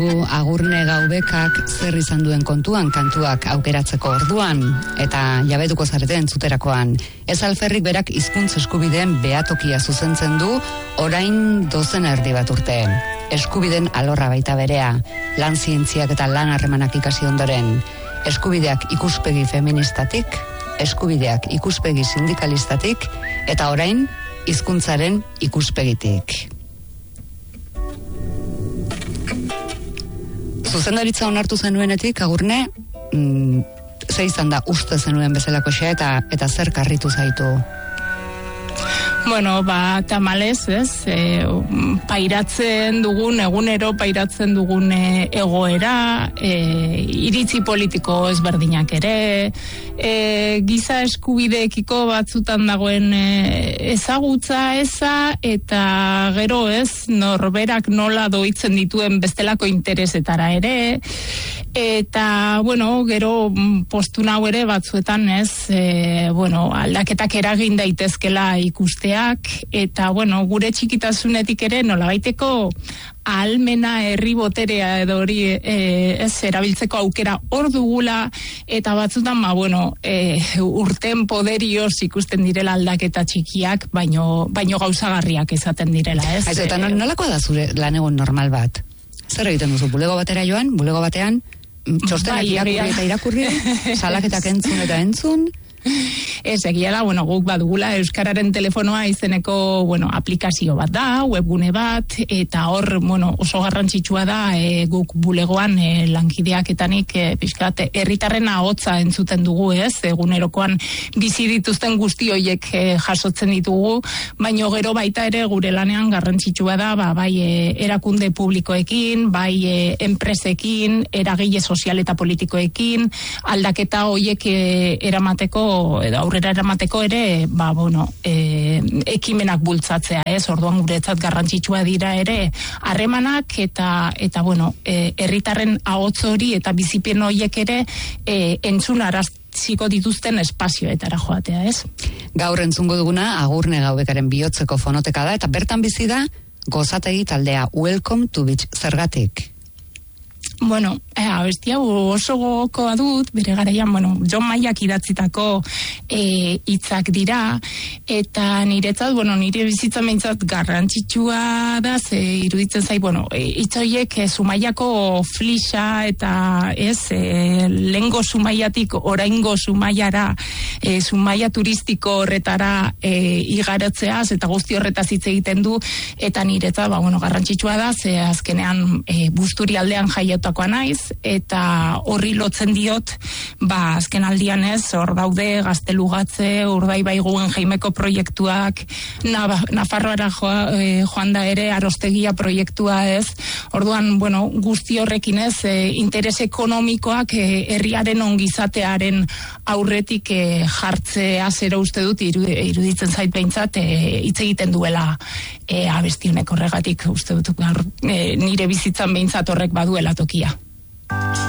Agurne Gaubekak zer izan duen kontuan kantuak aukeratzeko orduan, eta jabetuko zarete entzuterakoan. Ez Alferrik berak hizkuntz eskubideen behatokia zuzentzen du orain 12 bat urte. Eskubideen alorra baita berea, lan zientziak eta lan harremanak ikasi ondoren. Eskubideak ikuspegi feministatik, eskubideak ikuspegi sindikalistatik, eta orain hizkuntzaren ikuspegitik. Zuzendaritza onartu zenuenetik, Agurne, ze izan da uste zenuen bezalako xea eta zer karritu zaitu? Bueno, tamalez, pairatzen dugun, egunero pairatzen dugun egoera, iritzi politiko ezberdinak ere, giza eskubideekiko batzutan dagoen ezagutza eza, eta gero norberak nola doitzen dituen bestelako interesetara ere, eta, gero postu nau ere batzuetan aldaketak eragin daitezkela ikusteak, eta, gure txikitasunetik ere nolabaiteko ahalmena herri boterea edo hori erabiltzeko aukera hor dugula, eta batzutan, urten poderioz ikusten direla aldaketa txikiak, baino gauzagarriak izaten direla, ez? Aizu, eta nolakoa da zure lan egun normal bat? Zer egiten duzu, bulego batera joan, bulego batean, txostenak irakurri eta irakurri, salaketak entzun eta entzun? Ez, egia da, guk badugula Euskararen telefonoa izeneko, aplikazio bat da, webgune bat, eta hor, oso garrantzitsua da, guk bulegoan lankideaketanik pixkat herritarren ahotsa entzuten dugu, egunerokoan bizi dituzten guzti horiek jasotzen ditugu, baino gero baita ere gure lanean garrantzitsua da, bai erakunde publikoekin, bai enpresekin, eragile sozial eta politikoekin, aldaketa horiek eramateko edo aurrera eramateko ere, ekimenak bultzatzea, orduan guretzat garrantzitsua dira ere harremanak eta herritarren ahots hori eta bizipien horiek ere entzunaraziko dituzten espazioetara joatea, ez? Gaur entzungo duguna Agurne Gaubekaren bihotzeko fonoteka da, eta bertan bizi da gozategi taldea. Welcome to Beach, zergatik? Abestia oso gogokoa dut, bere garaian, John Mayak idatzitako hitzak dira, eta niretzat, nire bizitzan behintzat garrantzitsua da, ze iruditzen zai, hitz horiek Zumaiako flixa eta lehengo Zumaiatik oraingo Zumaiara, Zumaia turistiko horretara igaratzeaz, eta guzti horretaz hitz egiten du, eta niretzat, garrantzitsua da, ze azkenean Busturi aldean jaietakoa naiz, eta horri lotzen diot, azken aldian hor daude Gaztelugatze, Urdaibai Guggenheimeko proiektuak, Nafarroara joan da ere Arostegia proiektua, orduan, guzti horrekin interes ekonomikoak herriaren ongizatearen aurretik jartzea zero uste dut, iruditzen zait behintzat, hitz egiten duela abesti honek, horregatik uste dut nire bizitzan behintzat horrek baduela tokia.